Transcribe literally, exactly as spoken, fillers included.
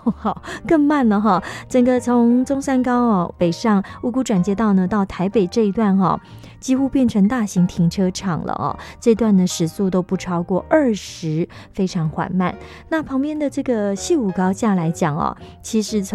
好，更慢了哈。整个从中山高哦北上五股转接道呢到台北这一段哈，几乎变成大型停车场了哦。这段呢时速都不超过二十，非常缓慢。那旁边的这个细武高架来讲哦，其实从